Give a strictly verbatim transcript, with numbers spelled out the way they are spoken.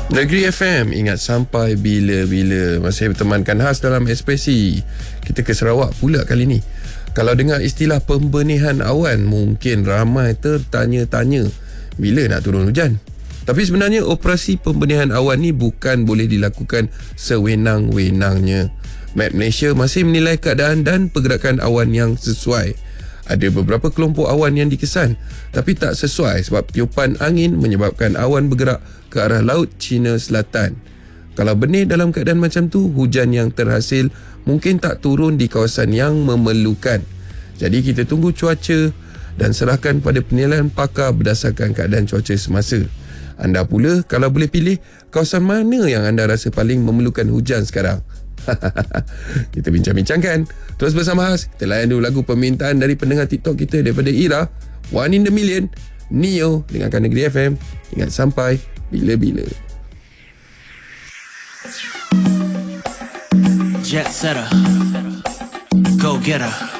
Negeri F M, ingat sampai bila-bila. Masih bertemankan khas dalam Ekspresi. Kita ke Sarawak pula kali ni. Kalau dengar istilah pembenihan awan, mungkin ramai tertanya-tanya bila nak turun hujan. Tapi sebenarnya operasi pembenihan awan ni bukan boleh dilakukan sewenang-wenangnya. Met Malaysia masih menilai keadaan dan pergerakan awan yang sesuai. Ada beberapa kelompok awan yang dikesan tapi tak sesuai sebab tiupan angin menyebabkan awan bergerak ke arah Laut Cina Selatan. Kalau benih dalam keadaan macam tu, hujan yang terhasil mungkin tak turun di kawasan yang memerlukan. Jadi kita tunggu cuaca dan serahkan pada penilaian pakar berdasarkan keadaan cuaca semasa. Anda pula kalau boleh pilih, kawasan mana yang anda rasa paling memerlukan hujan sekarang? Kita bincang-bincangkan. Terus bersama khas, kita layan dulu lagu permintaan dari pendengar TikTok kita daripada Ira, One in the Million, Neo. Dengarkan Negeri F M, ingat sampai bila-bila. Jet setter, go getter.